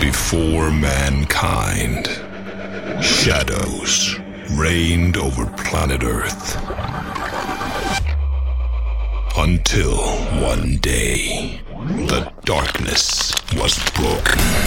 Before mankind, shadows reigned over planet Earth. Until one day, the darkness was broken.